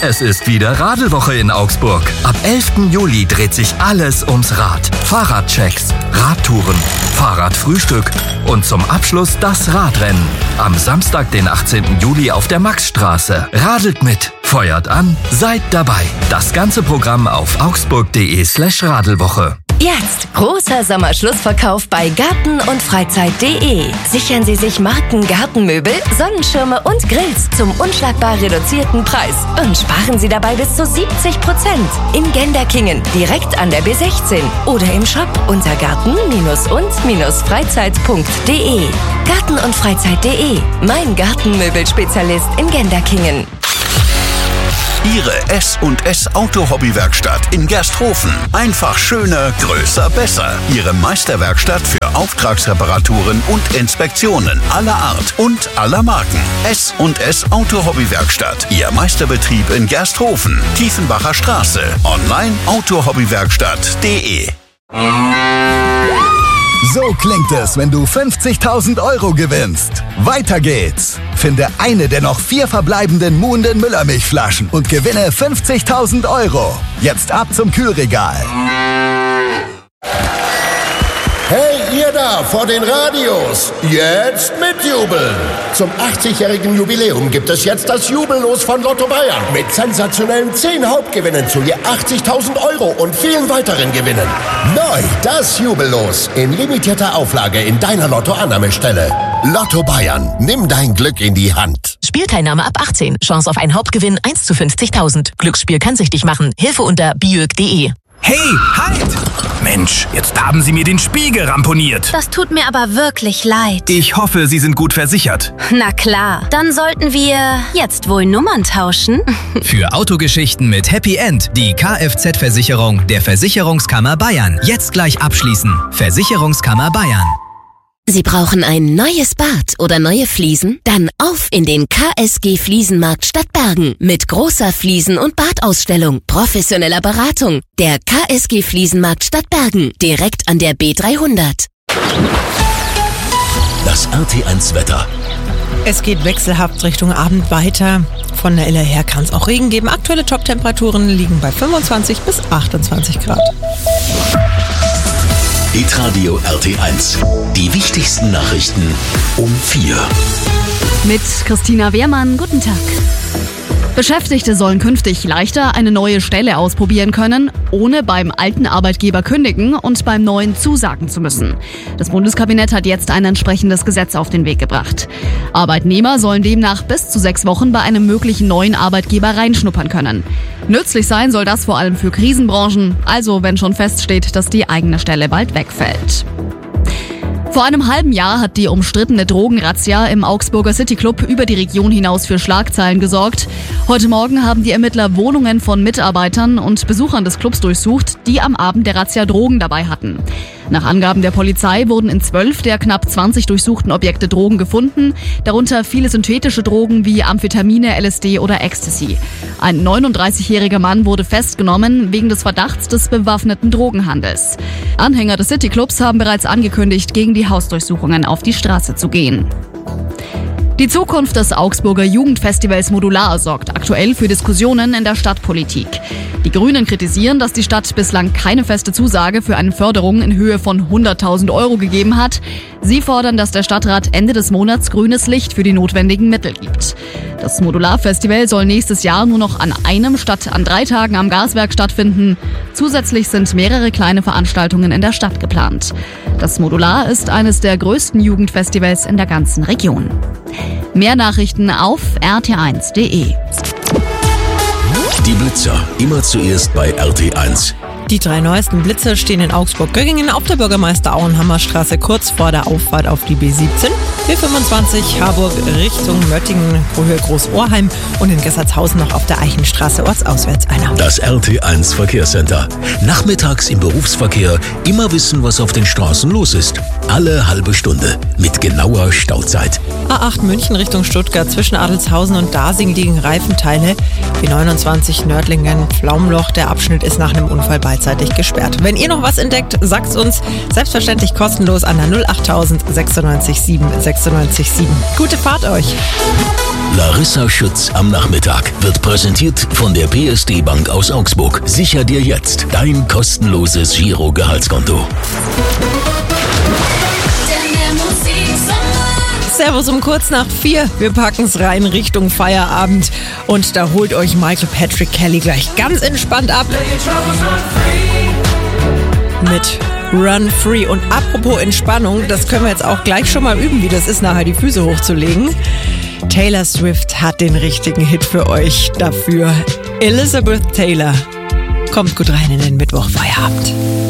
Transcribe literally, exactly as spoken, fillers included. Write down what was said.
Es ist wieder Radelwoche in Augsburg. Ab elften Juli dreht sich alles ums Rad. Fahrradchecks, Radtouren, Fahrradfrühstück und zum Abschluss das Radrennen. Am Samstag, den achtzehnten Juli auf der Maxstraße. Radelt mit, feuert an, seid dabei. Das ganze Programm auf augsburg.de slash Radelwoche. Jetzt großer Sommerschlussverkauf bei Garten und Freizeit punkt de. Sichern Sie sich Marken Gartenmöbel, Sonnenschirme und Grills zum unschlagbar reduzierten Preis und sparen Sie dabei bis zu siebzig Prozent. In Genderkingen, direkt an der B sechzehn oder im Shop unter garten und freizeit punkt de. Garten und Freizeit punkt de, mein Gartenmöbelspezialist in Genderkingen. Ihre S und S Auto-Hobby-Werkstatt in Gersthofen. Einfach schöner, größer, besser. Ihre Meisterwerkstatt für Auftragsreparaturen und Inspektionen aller Art und aller Marken. S und S Auto-Hobby-Werkstatt. Ihr Meisterbetrieb in Gersthofen. Tiefenbacher Straße. Online autohobbywerkstatt punkt de. So klingt es, wenn du fünfzigtausend Euro gewinnst. Weiter geht's. Finde eine der noch vier verbleibenden Muhnden Müllermilchflaschen und gewinne fünfzigtausend Euro. Jetzt ab zum Kühlregal. Hey, ihr da vor den Radios, jetzt mitjubeln! Zum achtzigjährigen Jubiläum gibt es jetzt das Jubellos von Lotto Bayern mit sensationellen zehn Hauptgewinnen zu je achtzigtausend Euro und vielen weiteren Gewinnen. Neu das Jubellos in limitierter Auflage in deiner Lotto-Annahmestelle. Lotto Bayern, nimm dein Glück in die Hand. Spielteilnahme ab achtzehn. Chance auf einen Hauptgewinn eins zu fünfzigtausend. Glücksspiel kann süchtig machen. Hilfe unter biög punkt de. Hey, halt! Mensch, jetzt haben Sie mir den Spiegel ramponiert. Das tut mir aber wirklich leid. Ich hoffe, Sie sind gut versichert. Na klar, dann sollten wir jetzt wohl Nummern tauschen. Für Autogeschichten mit Happy End die Kfz-Versicherung der Versicherungskammer Bayern. Jetzt gleich abschließen. Versicherungskammer Bayern. Sie brauchen ein neues Bad oder neue Fliesen? Dann auf in den K S G Fliesenmarkt Stadtbergen mit großer Fliesen- und Badausstellung, professioneller Beratung. Der K S G Fliesenmarkt Stadtbergen, direkt an der B dreihundert. Das R T eins Wetter. Es geht wechselhaft Richtung Abend weiter. Von der Ille her kann es auch Regen geben. Aktuelle Top-Temperaturen liegen bei fünfundzwanzig bis achtundzwanzig Grad. Hitradio R T eins. Die wichtigsten Nachrichten um vier. Mit Christina Wehrmann, guten Tag. Beschäftigte sollen künftig leichter eine neue Stelle ausprobieren können, ohne beim alten Arbeitgeber kündigen und beim neuen zusagen zu müssen. Das Bundeskabinett hat jetzt ein entsprechendes Gesetz auf den Weg gebracht. Arbeitnehmer sollen demnach bis zu sechs Wochen bei einem möglichen neuen Arbeitgeber reinschnuppern können. Nützlich sein soll das vor allem für Krisenbranchen, also wenn schon feststeht, dass die eigene Stelle bald wegfällt. Vor einem halben Jahr hat die umstrittene Drogenrazzia im Augsburger Cityclub über die Region hinaus für Schlagzeilen gesorgt. Heute Morgen haben die Ermittler Wohnungen von Mitarbeitern und Besuchern des Clubs durchsucht, die am Abend der Razzia Drogen dabei hatten. Nach Angaben der Polizei wurden in zwölf der knapp zwanzig durchsuchten Objekte Drogen gefunden, darunter viele synthetische Drogen wie Amphetamine, L S D oder Ecstasy. Ein neununddreißigjähriger Mann wurde festgenommen wegen des Verdachts des bewaffneten Drogenhandels. Anhänger des Cityclubs haben bereits angekündigt, gegen die Hausdurchsuchungen auf die Straße zu gehen. Die Zukunft des Augsburger Jugendfestivals Modular sorgt aktuell für Diskussionen in der Stadtpolitik. Die Grünen kritisieren, dass die Stadt bislang keine feste Zusage für eine Förderung in Höhe von hunderttausend Euro gegeben hat. Sie fordern, dass der Stadtrat Ende des Monats grünes Licht für die notwendigen Mittel gibt. Das Modular-Festival soll nächstes Jahr nur noch an einem statt an drei Tagen am Gaswerk stattfinden. Zusätzlich sind mehrere kleine Veranstaltungen in der Stadt geplant. Das Modular ist eines der größten Jugendfestivals in der ganzen Region. Mehr Nachrichten auf r t eins punkt de. Die Blitzer, immer zuerst bei R T eins. Die drei neuesten Blitzer stehen in Augsburg-Göggingen auf der Bürgermeister-Auenhammer-Straße kurz vor der Auffahrt auf die B siebzehn, B fünfundzwanzig Harburg Richtung Möttingen, Höhe Großohrheim und in Gessertshausen noch auf der Eichenstraße ortsauswärts einer. Das R T eins Verkehrscenter. Nachmittags im Berufsverkehr immer wissen, was auf den Straßen los ist. Alle halbe Stunde mit genauer Stauzeit. A acht München Richtung Stuttgart zwischen Adelshausen und Dasing liegen Reifenteile. B neunundzwanzig Nördlingen Pflaumloch. Der Abschnitt ist nach einem Unfall beidseitig gesperrt. Wenn ihr noch was entdeckt, sagt's uns. Selbstverständlich kostenlos an der null achttausend sechsundneunzig sieben sechsundneunzig sieben. Gute Fahrt euch! Larissa Schütz am Nachmittag wird präsentiert von der P S D Bank aus Augsburg. Sicher dir jetzt dein kostenloses Giro-Gehaltskonto. Servus um kurz nach vier. Wir packen's rein Richtung Feierabend. Und da holt euch Michael Patrick Kelly gleich ganz entspannt ab. Mit Run Free. Und apropos Entspannung, das können wir jetzt auch gleich schon mal üben, wie das ist, nachher die Füße hochzulegen. Taylor Swift hat den richtigen Hit für euch dafür. Elizabeth Taylor. Kommt gut rein in den Mittwochfeierabend.